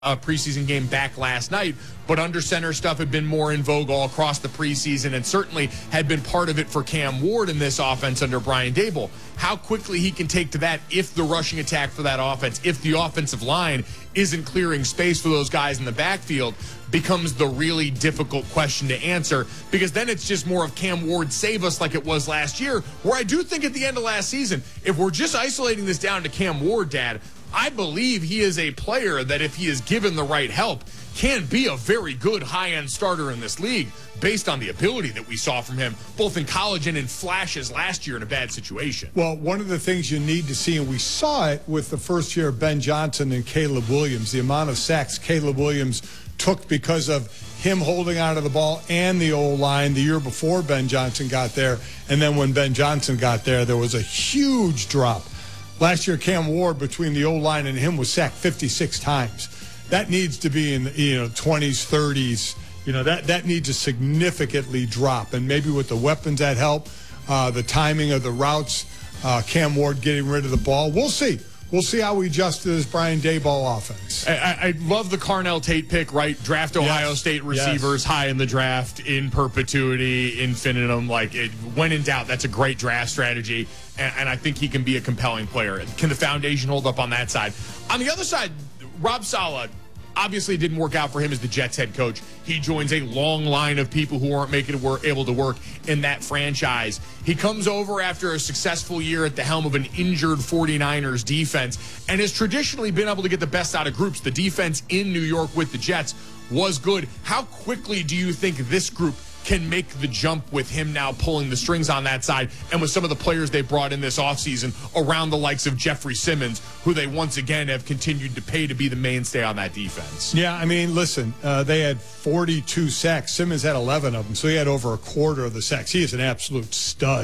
preseason game back last night, but under center stuff had been more in vogue all across the preseason and certainly had been part of it for Cam Ward in this offense under Brian Daboll. How quickly he can take to that if the rushing attack for that offense, if the offensive line isn't clearing space for those guys in the backfield, becomes the really difficult question to answer, because then it's just more of Cam Ward save us like it was last year, where I do think at the end of last season, if we're just isolating this down to Cam Ward, Dad, I believe he is a player that if he is given the right help can be a very good high-end starter in this league based on the ability that we saw from him both in college and in flashes last year in a bad situation. Well, one of the things you need to see, and we saw it with the first year of Ben Johnson and Caleb Williams, the amount of sacks Caleb Williams took because of him holding on to the ball and the O-line the year before Ben Johnson got there. And then when Ben Johnson got there was a huge drop. Last year, Cam Ward, between the O-line and him, was sacked 56 times. That needs to be in the 20s, 30s. That needs to significantly drop. And maybe with the weapons that help, the timing of the routes, Cam Ward getting rid of the ball. We'll see. We'll see how we adjust to this Brian Daboll offense. I love the Carnell Tate pick, right? Draft Ohio State receivers high in the draft, in perpetuity, infinitum. When in doubt, that's a great draft strategy. And I think he can be a compelling player. Can the foundation hold up on that side? On the other side, Rob Saleh, obviously it didn't work out for him as the Jets head coach. He joins a long line of people who aren't able to work in that franchise. He comes over after a successful year at the helm of an injured 49ers defense and has traditionally been able to get the best out of groups. The defense in New York with the Jets was good. How quickly do you think this group can make the jump with him now pulling the strings on that side and with some of the players they brought in this offseason around the likes of Jeffrey Simmons, who they once again have continued to pay to be the mainstay on that defense? Yeah, I mean, listen, they had 42 sacks. Simmons had 11 of them, so he had over a quarter of the sacks. He is an absolute stud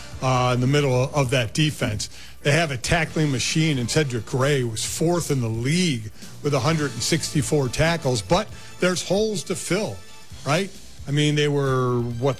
in the middle of that defense. They have a tackling machine, and Cedric Gray was fourth in the league with 164 tackles, but there's holes to fill, right? I mean, they were,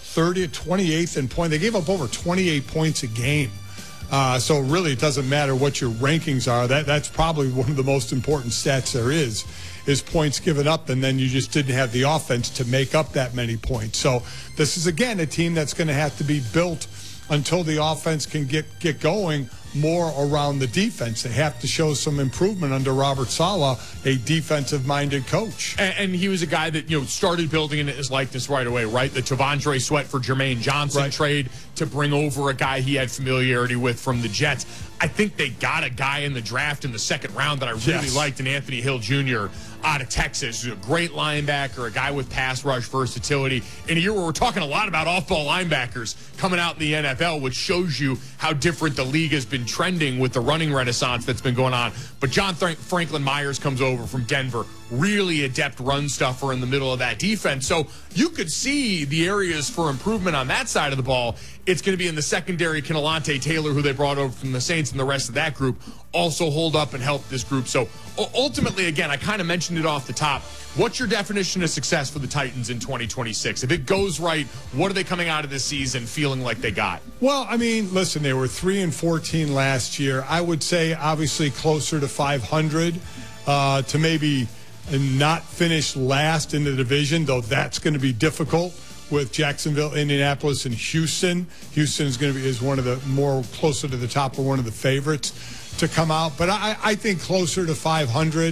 28th in point. They gave up over 28 points a game. So really, it doesn't matter what your rankings are. That's probably one of the most important stats there is points given up, and then you just didn't have the offense to make up that many points. So this is, again, a team that's going to have to be built until the offense can get going more around the defense. They have to show some improvement under Robert Saleh, a defensive-minded coach. And he was a guy that, started building in his likeness right away, right? The Tavondre Sweat for Jermaine Johnson trade to bring over a guy he had familiarity with from the Jets. I think they got a guy in the draft in the second round that I really liked, in Anthony Hill Jr. out of Texas. He's a great linebacker, a guy with pass rush versatility. In a year where we're talking a lot about off-ball linebackers coming out in the NFL, which shows you how different the league has been trending with the running renaissance that's been going on. But John Franklin Myers comes over from Denver, really adept run stuffer in the middle of that defense. So you could see the areas for improvement on that side of the ball. It's going to be in the secondary. Can Alontae Taylor, who they brought over from the Saints, and the rest of that group also hold up and help this group. So ultimately, again, I kind of mentioned it off the top. What's your definition of success for the Titans in 2026? If it goes right, what are they coming out of this season feeling like they got? Well, I mean, listen, they were 3-14 last year. I would say obviously closer to 500 to maybe not finish last in the division, though that's going to be difficult with Jacksonville, Indianapolis, and Houston. Houston is one of the more closer to the top, or one of the favorites to come out. But I think closer to 500,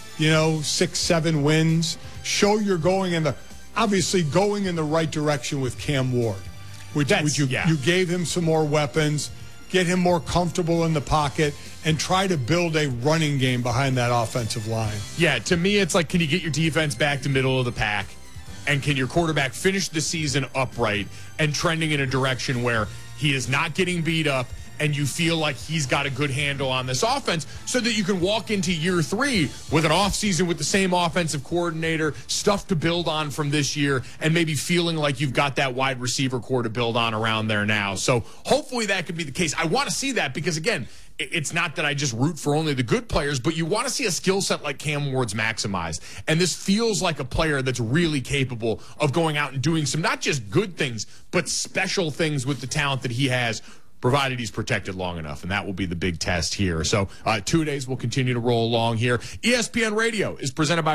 6-7 wins. Show you're going in the right direction with Cam Ward. You gave him some more weapons, get him more comfortable in the pocket, and try to build a running game behind that offensive line. Yeah, to me, it's like, can you get your defense back to middle of the pack? And can your quarterback finish the season upright and trending in a direction where he is not getting beat up and you feel like he's got a good handle on this offense, so that you can walk into year 3 with an offseason with the same offensive coordinator, stuff to build on from this year, and maybe feeling like you've got that wide receiver core to build on around there now. So hopefully that could be the case. I want to see that because, again, it's not that I just root for only the good players, but you want to see a skill set like Cam Ward's maximized. And this feels like a player that's really capable of going out and doing some not just good things, but special things with the talent that he has. provided he's protected long enough, and that will be the big test here. So 2 days will continue to roll along here. ESPN Radio is presented by